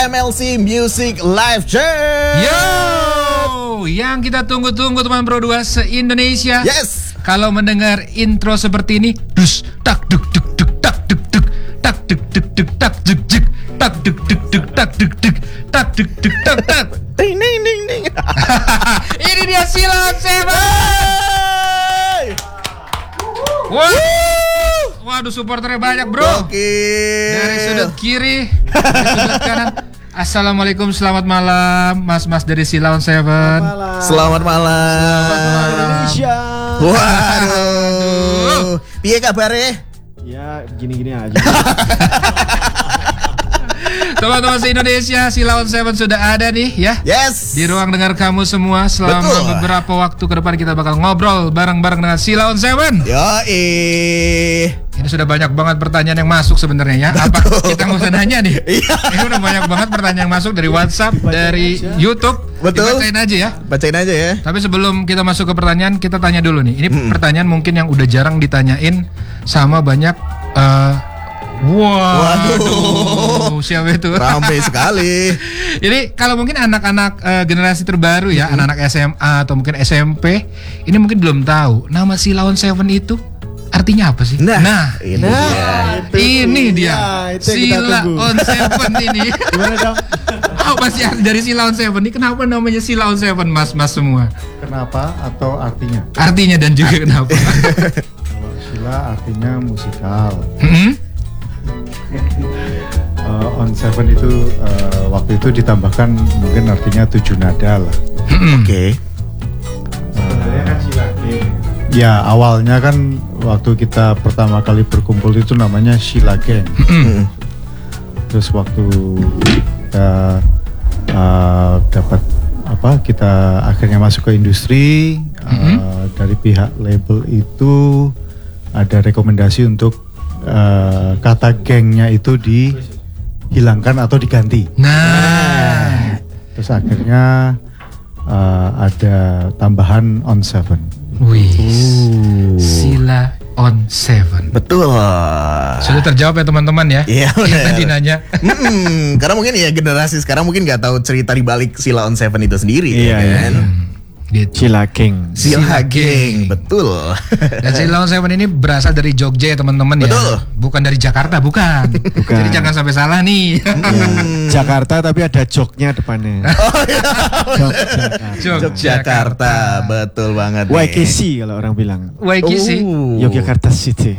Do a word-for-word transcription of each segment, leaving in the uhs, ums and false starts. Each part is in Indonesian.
M L C Music Live Jam. Yo, yang kita tunggu-tunggu teman Pro dua se-Indonesia. Yes. Kalau mendengar intro seperti ini, dus tak duk duk duk tak duk duk tak duk duk duk tak duk duk tak duk duk duk tak duk duk tak duk duk tak tak. Ding ding ding ding. Ini dia Silon Seven. Wah. Waduh, supporternya banyak, bro. Oke. Dari sudut kiri, dari sudut kanan. Assalamualaikum, selamat malam, mas-mas dari Silon Seven. Selamat malam. Selamat malam. Indonesia. Waduh. Piye kabare? Ya gini-gini aja. Teman-teman se-Indonesia, Silon Seven sudah ada nih ya. Yes. Di ruang dengar kamu semua. Selama Betul. beberapa waktu ke depan kita bakal ngobrol bareng-bareng dengan Silon Seven. Yoi. Ini sudah banyak banget pertanyaan yang masuk sebenarnya ya. Apa kita nggak usah nanya nih? Iya. Ini udah banyak banget pertanyaan yang masuk dari WhatsApp, dari aja. YouTube. Betul. Dibacain aja ya. Bacain aja ya. Tapi sebelum kita masuk ke pertanyaan, kita tanya dulu nih. Ini Mm-mm. pertanyaan mungkin yang udah jarang ditanyain sama banyak. Uh, Waduh. Waduh, siapa itu? Ramai sekali. Jadi kalau mungkin anak-anak uh, generasi terbaru ya, Mm-hmm. anak-anak S M A atau mungkin S M P, ini mungkin belum tahu nama Silon Seven itu artinya apa sih? Nah, ini Nah, dia. ini dia Ya, itu yang kita Sila tunggu. on Seven ini. Gimana dong? Apa sih arti dari Sila on Seven ini? Kenapa namanya Sila on Seven, mas-mas semua? Kenapa atau artinya? Artinya dan juga kenapa? Kalau Sila artinya musikal. Hmm? Uh, on seven itu uh, waktu itu ditambahkan mungkin artinya tujuh nada lah. Hmm. Oke. Sebenarnya kan Sila Gang. Ya awalnya kan waktu kita pertama kali berkumpul itu namanya Sila Gang. Mm. Terus waktu kita uh, dapat apa kita akhirnya masuk ke industri, uh, dari pihak label itu ada rekomendasi untuk uh, kata gengnya itu dihilangkan atau diganti. Nah, Terus akhirnya uh, ada tambahan on seven. wih, Uh. Sila on Seven. Betul. Sudah terjawab ya teman-teman ya? Iya, Yang benar. tadi nanya. Mm-mm, karena mungkin ya generasi sekarang mungkin nggak tahu cerita di balik Sila on Seven itu sendiri. Iya, ya kan? Gitu. Sila Gang. Sila Sila Gang, Gang. betul. Dan Sila on Seven ini berasal dari Jogja ya teman-teman ya. Betul. Bukan dari Jakarta, bukan. Bukan. Jadi jangan sampai salah nih. Hmm. Jakarta tapi ada joknya depannya. Jogjakarta. Yogyakarta, betul banget. nih. Y K C kalau orang bilang. Waikisi. Oh. Yogyakarta City.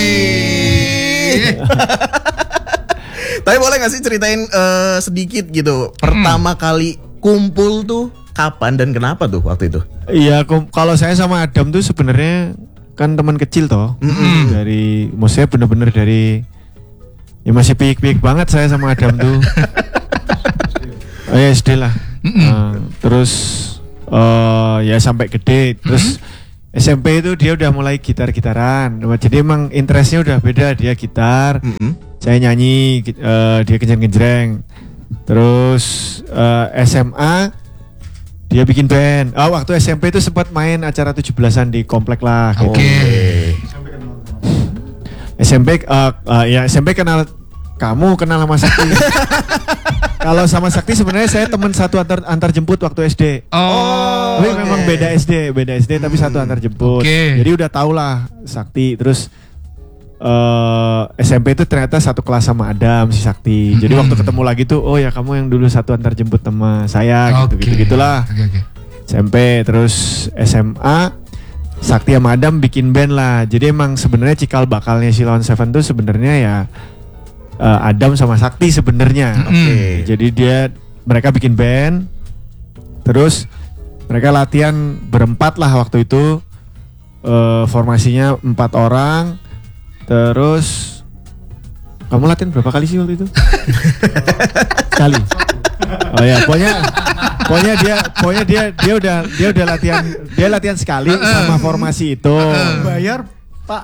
Eh. Tapi boleh gak sih ceritain eh, sedikit gitu pertama kali kumpul tuh kapan dan kenapa tuh waktu itu? Iya, kom- kalau saya sama Adam tuh sebenarnya kan teman kecil toh. Mm-mm. Dari, maksudnya bener-bener dari, ya masih piik-piik banget saya sama Adam tuh. Oh ya S D lah. Uh, terus uh, ya sampai gede. Terus S M P itu dia udah mulai gitar-gitaran. Jadi emang interestnya udah beda. Dia gitar, Mm-mm. saya nyanyi, gi- uh, dia kenceng-kenceng. Terus uh, S M A dia bikin band. Oh, waktu S M P itu sempat main acara tujuh belasan di komplek lah. gitu. Oke. S M P uh, uh, ya S M P kenal kamu, kenal sama Sakti. Kalau sama Sakti sebenarnya saya teman satu antar antar jemput waktu S D. Oh. Tapi oke. memang beda S D, beda S D tapi satu antar jemput. Oke. Jadi udah tau lah Sakti. Terus eh S M P itu ternyata satu kelas sama Adam si Sakti. Jadi Mm-mm. waktu ketemu lagi tuh, oh ya kamu yang dulu satu antar jemput sama saya gitu Oke. gitu gitulah. Oke, oke. S M P terus S M A Sakti sama Adam bikin band lah. Jadi emang sebenarnya cikal bakalnya Silon Seven tuh sebenarnya ya eh, Adam sama Sakti sebenarnya. Mm-mm. Oke. Jadi dia mereka bikin band, terus mereka latihan berempat lah waktu itu. Eh, formasinya empat orang. Terus kamu latihan berapa kali sih waktu itu? Sekali. Oh ya, pokoknya pokoknya dia pokoknya dia dia udah dia udah latihan dia latihan sekali sama formasi itu. Bayar Pak.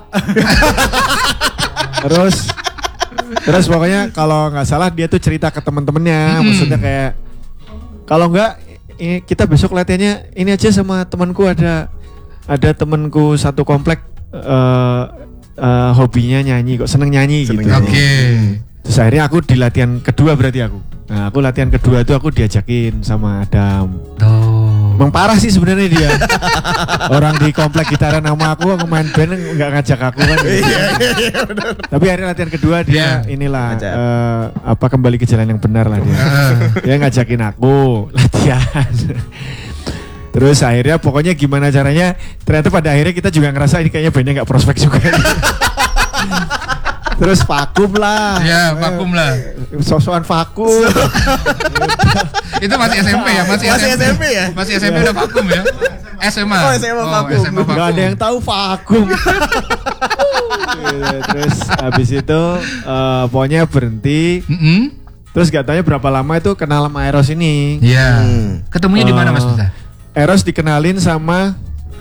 Terus terus pokoknya kalau nggak salah dia tuh cerita ke temen-temennya, Hmm. maksudnya kayak kalau nggak ini kita besok latihannya ini aja sama temanku, ada ada temanku satu komplek eh, eh, hobinya nyanyi kok, seneng nyanyi Seneng gitu. nyanyi. Oke. Terus akhirnya aku di latihan kedua berarti aku. Nah aku latihan kedua itu aku diajakin sama Adam. Oh. Emang parah sih sebenarnya dia. Orang di komplek gitaran sama aku, aku main band nggak ngajak aku kan. Tapi hari latihan kedua dia Yeah. inilah Ngajak. eh, apa kembali ke jalan yang benar lah dia. Dia ngajakin aku latihan. Terus akhirnya pokoknya gimana caranya, ternyata pada akhirnya kita juga ngerasa ini kayaknya bandnya nggak prospek juga. Terus vakum lah. Ya, vakum lah. Sosokan vakum. Itu masih S M P ya, masih, Masih S M P ya? Masih S M P udah vakum ya. S M A. Oh, S M A vakum. S M A vakum. Gak ada yang tahu vakum. Gitu, terus habis itu eh, pokoknya berhenti. Mm-mm. Terus gak tanya berapa lama itu kenal sama Eros ini. Iya. Hmm. Ketemunya di mana Mas Eh, Duta? Eros dikenalin sama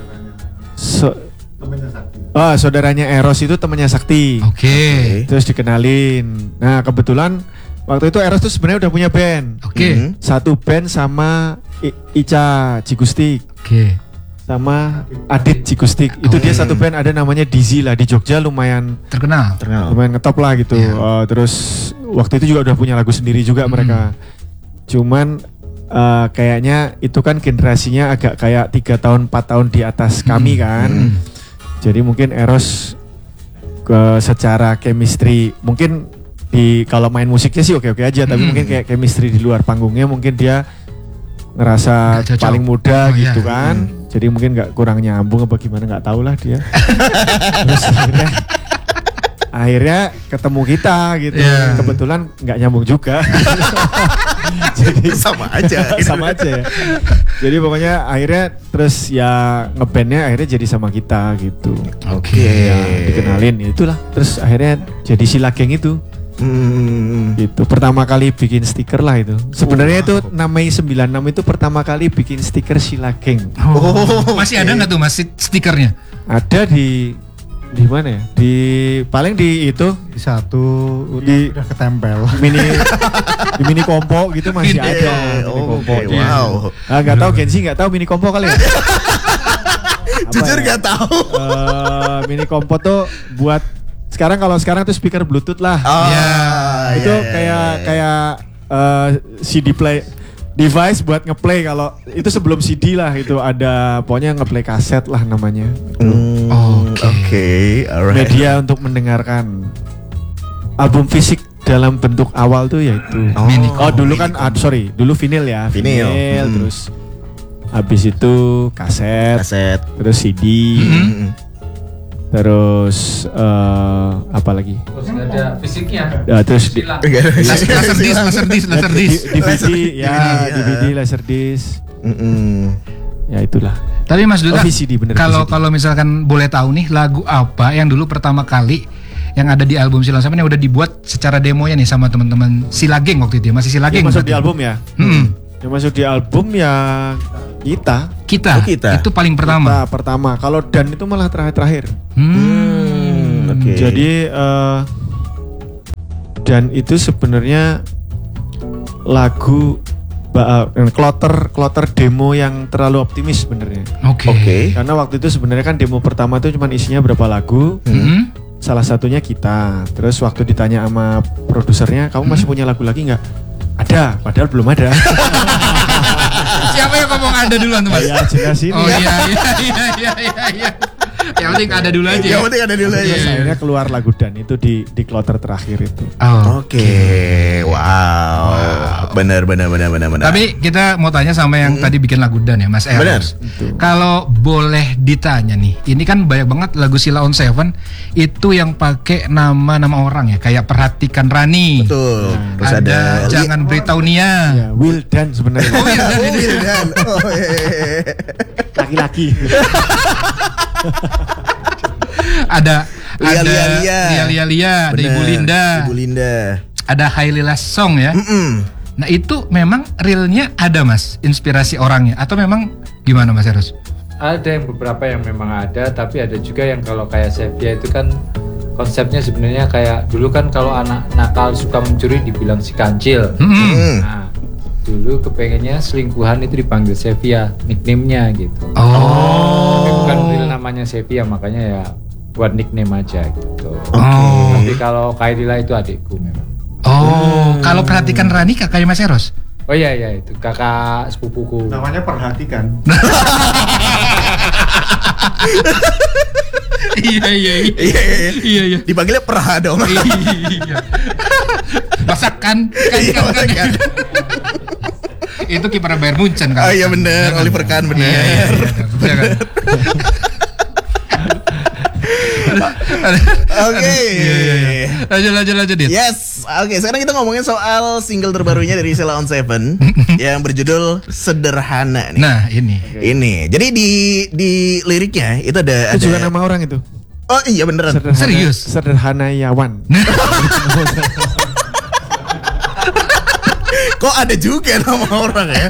so- Oh, saudaranya Eros itu temannya Sakti. Oke. Terus dikenalin. Nah, kebetulan waktu itu Eros tuh sebenarnya udah punya band. Oke. Mhm. Satu band sama I- Ica Cigustik Oke. sama Adit Cigustik. Itu dia satu band ada namanya Dizzy lah di Jogja, lumayan Terkenal. Terkenal. lumayan ngetop lah gitu. Iya. Eh, terus waktu itu juga udah punya lagu sendiri juga mereka. Cuman eh, kayaknya itu kan generasinya agak kayak tiga tahun empat tahun di atas kami kan. Jadi mungkin Eros ke secara chemistry mungkin di kalau main musiknya sih oke-oke aja, tapi Hmm. mungkin kayak chemistry di luar panggungnya mungkin dia ngerasa Nggak cocok. paling muda Oh, gitu iya. kan. Jadi mungkin nggak kurang nyambung apa gimana nggak tahu lah dia. Terus akhirnya akhirnya ketemu kita gitu. Iya. Kebetulan nggak nyambung juga. Jadi Sama aja. sama aja ya. Jadi pokoknya akhirnya terus ya ngebandnya akhirnya jadi sama kita gitu. Oke. Ya, dikenalin ya itulah. Terus akhirnya jadi Sila Geng itu. Hmm. Gitu. Pertama kali bikin stiker lah itu. Sebenarnya itu enam Mei sembilan enam itu pertama kali bikin stiker Sila Geng. Oh, masih ada nggak tuh Mas stikernya? Ada di di mana ya? Di paling di itu Di satu Di- udah, udah ketempel. mini di mini kompo gitu masih Mini- ada. Oh, Mini kompo. oke, wow. Ah, nggak tahu Gensi nggak tahu mini kompo kali ya? Jujur ya? gak tahu. Eh, mini kompo tuh buat sekarang kalau sekarang tuh speaker Bluetooth lah. Oh, Ya, itu iya, iya, kayak iya. kayak eh, C D play device buat ngeplay. Kalau itu sebelum C D lah itu ada pokoknya ngeplay kaset lah namanya. Hmm, Oke. Oke, alright. Media untuk mendengarkan album fisik dalam bentuk awal tuh yaitu Oh, Mini oh dulu kan ah, sorry dulu vinil ya Vinil. Hmm. terus habis itu kaset, Kaset. terus C D, Hmm. terus eh, apa lagi? Terus nggak ada fisiknya. Ya, terus di, Silang. Laser laser disc, laser disc, laser di- disc. D V D Laser- ya, D V D, D V D, ya. laser disc, Mm-mm. ya itulah. Tapi Mas Duta, Oh, V C D, bener, kalau V C D. kalau misalkan boleh tahu nih lagu apa yang dulu pertama kali yang ada di album Silang Saman yang udah dibuat secara demonya nih sama teman-teman Sila Geng waktu itu ya, masih Sila Geng Yang masuk berarti? di album ya? Hmm. Yang masuk di album ya kita. Kita, Oh, kita. itu paling pertama. Kita pertama. Kalau Dan itu malah terakhir-terakhir. Hmm. Oke. Jadi eh, Dan itu sebenarnya lagu ba- eh, kloter kloter demo yang terlalu optimis sebenarnya. Oke. Oke. Karena waktu itu sebenarnya kan demo pertama itu cuma isinya berapa lagu. Hmm. Salah satunya kita. Terus waktu ditanya sama produsernya, kamu masih punya lagu lagi nggak? Ada, padahal belum ada. Siapa yang ngomong ada duluan tuh Mas? Ya jelas ini Oh ya. iya iya iya iya iya iya. Yang penting ada dulu aja. Yang penting ada dulu aja. Terus akhirnya keluar lagu Dan itu di di kloter terakhir itu. Oh. Oke, wow. Benar, benar, benar, benar, benar. Tapi kita mau tanya sama yang tadi bikin lagu Dan ya Mas Eros. Benar. Kalau boleh ditanya nih, ini kan banyak banget lagu Sheila on Seven itu yang pakai nama-nama orang ya, kayak Perhatikan Rani. Betul. Terus ada, ada, Jangan Beritahu Nia. Ya, Will Dan sebenarnya. Oh iya, Oh, ini. Wildan. Oh, iya, iya, iya. Laki-laki. ada Lia, ada Lia, Lia. Lia Lia Lia, ada Benar, Ibu Linda, Ibu Linda. ada Hailila Song ya. Mm-mm. Nah itu memang realnya ada Mas, inspirasi orangnya atau memang gimana Mas Eros? Ada yang beberapa yang memang ada, tapi ada juga yang kalau kayak Sevia itu kan konsepnya sebenarnya kayak dulu kan kalau anak nakal suka mencuri dibilang si kancil. Hmm. Mm. Nah, dulu kepengennya selingkuhan itu dipanggil Sevia, nickname-nya gitu. Oh. Tapi bukan real namanya Sevia, makanya ya buat nickname aja gitu. Oh. Tapi kalau Kairila itu adikku memang. Oh, kalau perhatikan Rani kakaknya Mas Eros. Oh iya iya itu kakak sepupuku. Namanya perhatikan. Iya iya iya. Iya iya. Iya iya. Dipanggilnya Perha dong. Iya. Masakan kan Iya, kan, kan, masakan. Itu kiper Bayern Munchen kan. Oh iya bener, Oliver Kahn bener. Iya, iya, iya, iya, kan? Oke. Iya, iya, iya. Lanjut lanjut lanjut Dit. Yes, oke. Sekarang kita ngomongin soal single terbarunya dari Sheila on Seven yang berjudul Sederhana nih. Nah ini. Ini, jadi di di liriknya itu ada Itu ada. juga nama orang itu. Oh iya beneran. Sederhana, Serius? Sederhanayawan. Kok ada juga nama orang ya?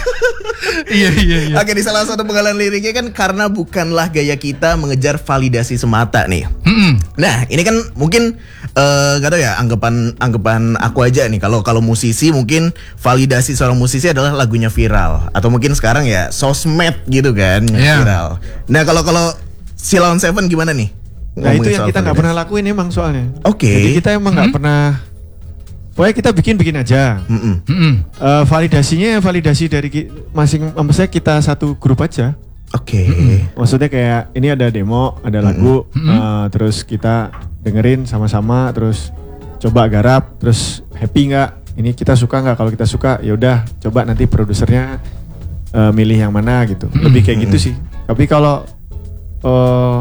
Iya iya iya. Oke, di salah satu penggalan liriknya kan karena bukanlah gaya kita mengejar validasi semata nih. Mm-mm. Nah, ini kan mungkin eh gak tau ya anggapan anggapan aku aja nih. Kalau kalau musisi mungkin validasi seorang musisi adalah lagunya viral atau mungkin sekarang ya sosmed gitu kan yang Iya. viral. Nah, kalau kalau Sheila on Seven gimana nih? Nah itu Ngomongin yang soal kita nggak validasi. pernah lakuin emang soalnya. Oke. Jadi kita emang nggak Hmm? pernah. Pokoknya kita bikin-bikin aja. Mm-mm. Mm-mm. Eh, validasinya validasi dari ki- masing, maksudnya kita satu grup aja. Oke. Maksudnya kayak ini ada demo, ada lagu, eh, terus kita dengerin sama-sama, terus coba garap, terus happy nggak? Ini kita suka nggak? Kalau kita suka, ya udah coba nanti produsernya eh, milih yang mana gitu. Lebih kayak gitu sih. Tapi kalau eh,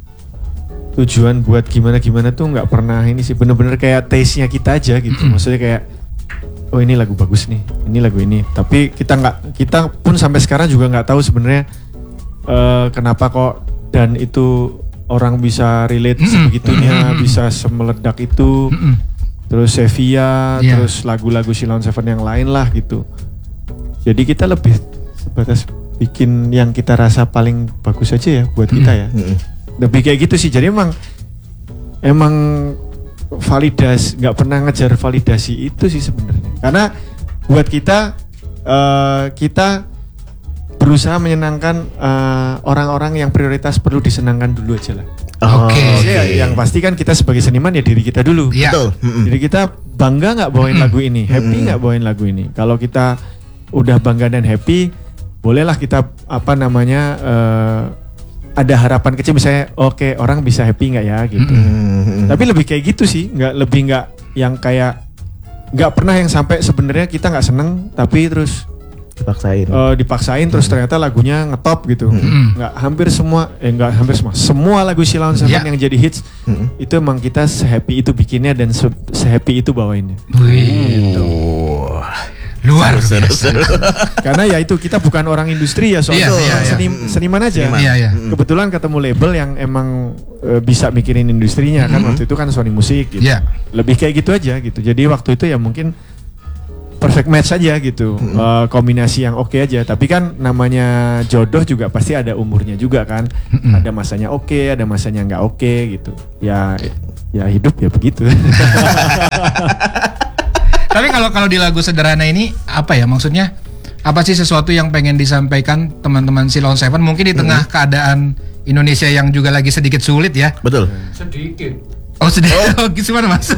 tujuan buat gimana-gimana tuh nggak pernah ini sih. Bener-bener kayak taste-nya kita aja gitu. Maksudnya kayak oh ini lagu bagus nih, ini lagu ini. Tapi kita nggak, kita pun sampai sekarang juga nggak tahu sebenarnya eh, kenapa kok dan itu orang bisa relate Mm-mm. sebegitunya, Mm-mm. bisa semeledak itu. Mm-mm. Terus Sevilla, Iya. terus lagu-lagu Sheila on Seven yang lain lah gitu. Jadi kita lebih sebatas bikin yang kita rasa paling bagus aja ya buat kita ya. Mm-mm. Lebih kayak gitu sih. Jadi emang emang validasi, nggak pernah ngejar validasi itu sih sebenarnya. Karena buat kita eh, kita berusaha menyenangkan eh, orang-orang yang prioritas perlu disenangkan dulu aja lah. Oke. Maksudnya yang pasti kan kita sebagai seniman ya diri kita dulu. Iya. Betul. Mm-mm. Jadi kita bangga nggak bawain lagu ini, happy nggak bawain lagu ini. Kalau kita udah bangga dan happy, bolehlah kita apa namanya eh, ada harapan kecil misalnya, oke orang bisa happy nggak ya gitu. Mm-mm. Tapi lebih kayak gitu sih, nggak lebih nggak yang kayak nggak pernah yang sampai sebenarnya kita nggak seneng tapi terus Dipaksain. eh, dipaksain terus ternyata lagunya ngetop gitu. Mm-mm. Nggak hampir semua, eh nggak hampir semua, semua lagu Sheila on Seven Ya. yang jadi hits Mm-mm. itu emang kita sehappy itu bikinnya dan se- sehappy itu bawainnya. Wih, Oh. luar Seru, biasa. seru. Karena ya itu kita bukan orang industri ya soalnya Iya, iya, iya. seni- seniman aja. Seniman. Iya, iya. Kebetulan ketemu label yang emang e, bisa mikirin industrinya kan waktu itu kan Sony Music gitu. Iya. Lebih kayak gitu aja gitu. Jadi waktu itu ya mungkin perfect match aja gitu. E, kombinasi yang oke aja. Tapi kan namanya jodoh juga pasti ada umurnya juga kan. Ada masanya oke, ada masanya nggak oke gitu. Ya ya hidup ya begitu. Tapi kalau kalau di lagu Sederhana ini apa ya maksudnya? Apa sih sesuatu yang pengen disampaikan teman-teman Sheila on Seven mungkin di tengah keadaan Indonesia yang juga lagi sedikit sulit ya? Betul. Sedikit. Oh sedih. Oh, gimana Mas?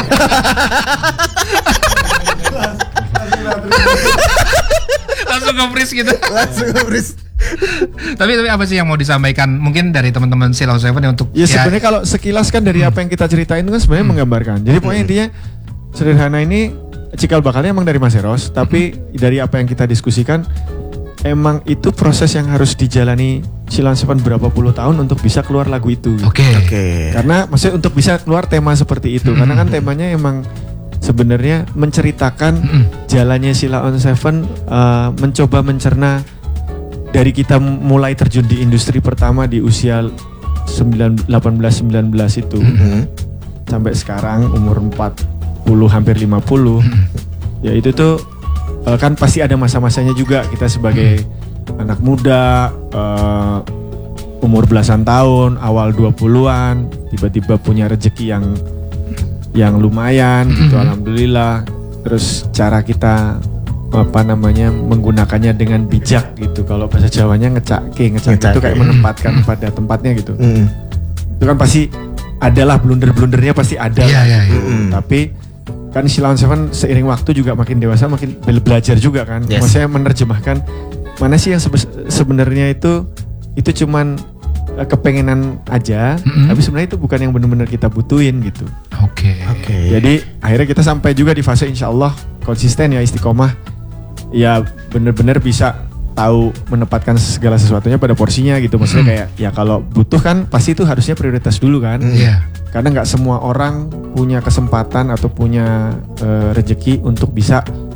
Langsung nge-freeze gitu. Langsung nge-freeze. tapi tapi apa sih yang mau disampaikan mungkin dari teman-teman Sheila on Seven untuk Ya sebenarnya kalau sekilas kan dari apa yang kita ceritain itu kan sebenarnya menggambarkan. Jadi pokoknya intinya Sederhana ini cikal bakalnya emang dari Mas Eros, tapi dari apa yang kita diskusikan emang itu proses yang harus dijalani Sheila on Seven berapa puluh tahun untuk bisa keluar lagu itu. Oke. Oke. Karena maksudnya untuk bisa keluar tema seperti itu, karena kan temanya emang sebenarnya menceritakan jalannya Sheila on Seven uh, mencoba mencerna dari kita mulai terjun di industri pertama di usia sembilan, delapan belas sembilan belas itu Mm-mm. sampai sekarang umur empat puluh hampir lima puluh. Ya itu tuh uh, kan pasti ada masa-masanya juga kita sebagai anak muda uh, umur belasan tahun, awal dua puluhan, tiba-tiba punya rezeki yang yang lumayan gitu, alhamdulillah. Terus cara kita apa namanya menggunakannya dengan bijak gitu. Kalau bahasa Jawanya ngecake, ngecake itu Ngecake. kayak menempatkan pada tempatnya gitu. Mm-mm. Itu kan pasti adalah blunder-blundernya pasti ada. Iya, lah iya, gitu. iya. Tapi kan Sheila on Seven seiring waktu juga makin dewasa makin be- belajar juga kan. Yes. Maksudnya menerjemahkan mana sih yang sebe- sebenarnya itu itu cuman uh, kepengenan aja, Mm-mm. tapi sebenarnya itu bukan yang benar-benar kita butuhin gitu. Oke. Oke. Jadi akhirnya kita sampai juga di fase insya Allah konsisten ya istiqomah, ya benar-benar bisa tahu menempatkan segala sesuatunya pada porsinya gitu. Maksudnya Mm. kayak ya kalau butuh kan pasti itu harusnya prioritas dulu kan. Iya. Karena nggak semua orang punya kesempatan atau punya uh, rejeki untuk bisa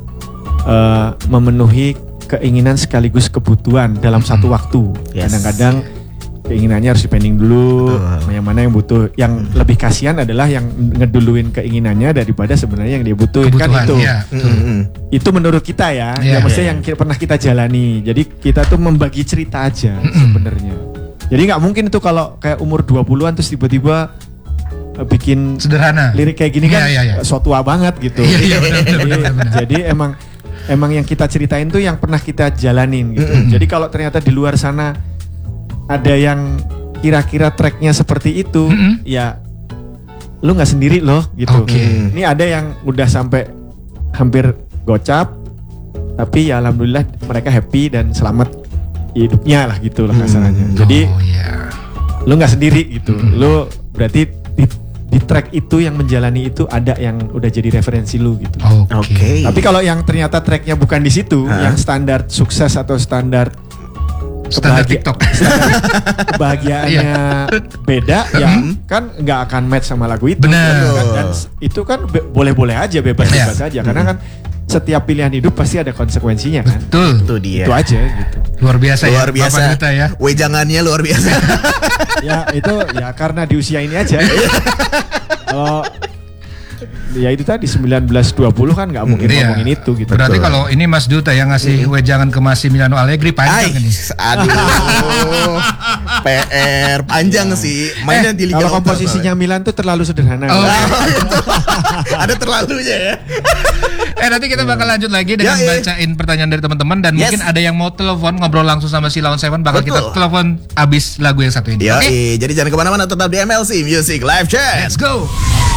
uh, memenuhi keinginan sekaligus kebutuhan dalam Mm. satu waktu. Yes. Kadang-kadang keinginannya harus dipending dulu. Betul. Yang mana yang butuh, yang lebih kasihan adalah yang ngeduluin keinginannya daripada sebenarnya yang dia butuhin kan Kebutuhan, itu. iya, betul. Mm-mm. Itu menurut kita ya, Iya. ya maksudnya Iya. yang ki- pernah kita jalani. Jadi kita tuh membagi cerita aja sebenarnya. Jadi nggak mungkin itu kalau kayak umur dua puluhan terus tiba-tiba eh, bikin Sederhana. lirik kayak gini kan Iya, iya, iya. so tua banget gitu. Iya, iya, benar, benar, Jadi- benar, benar. Jadi emang emang yang kita ceritain tuh yang pernah kita jalanin gitu. Mm-mm. Jadi kalau ternyata di luar sana ada yang kira-kira tracknya seperti itu, Mm-mm. ya lu nggak sendiri loh gitu. Oke. Ini ada yang udah sampai hampir gocap, tapi ya alhamdulillah mereka happy dan selamat hidupnya lah gitu lah kasarannya. Jadi Oh iya. lu nggak sendiri gitu. Lu berarti di, di track itu yang menjalani itu ada yang udah jadi referensi lu gitu. Oke. Oke. Tapi kalau yang ternyata tracknya bukan di situ, Hah? yang standar sukses atau standar Standar kebahagia- TikTok. kebahagiaannya beda, ya kan nggak akan match sama lagu itu. Benar. Kan? Dan s- itu kan be- boleh-boleh aja, bebas-bebas aja. Karena kan setiap pilihan hidup pasti ada konsekuensinya kan. Betul. Itu dia. Itu aja gitu. Luar biasa Luar ya. biasa. Bapak Duta ya. Wejangannya luar biasa. Ya itu ya karena di usia ini aja. Kalau ya itu tadi sembilan belas dua puluh kan nggak mungkin Iya. ngomongin itu gitu. Berarti Betul. kalau ini Mas Duta yang ngasih wejangan ke Massimiliano Allegri panjang Ay, ini. aduh. P R panjang sih. Mainnya di Liga Kalau Lokal komposisinya Milan tuh terlalu sederhana. Oh. soalnya. Ada terlalunya ya. Eh nanti kita bakal lanjut lagi dengan Ya, iya. bacain pertanyaan dari teman-teman dan Yes. mungkin ada yang mau telepon ngobrol langsung sama Sheila on Seven bakal Betul. kita telepon abis lagu yang satu ini. Ya, Oke? jadi jangan kemana-mana, tetap di M L C Music Live Chat. Let's go.